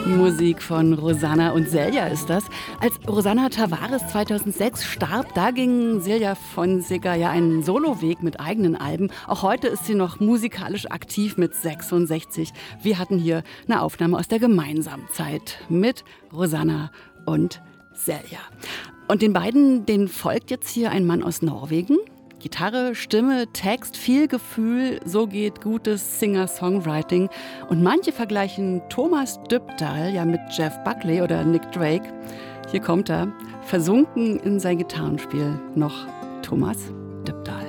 Musik von Rosanna und Celia ist das. Als Rosanna Tavares 2006 starb, da ging Celia Fonseca ja einen Soloweg mit eigenen Alben. Auch heute ist sie noch musikalisch aktiv mit 66. Wir hatten hier eine Aufnahme aus der gemeinsamen Zeit mit Rosanna und Celia. Und den beiden, denen folgt jetzt hier ein Mann aus Norwegen. Gitarre, Stimme, Text, viel Gefühl, so geht gutes Singer-Songwriting. Und manche vergleichen Thomas Dybdahl ja mit Jeff Buckley oder Nick Drake. Hier kommt er, versunken in sein Gitarrenspiel, noch Thomas Dybdahl.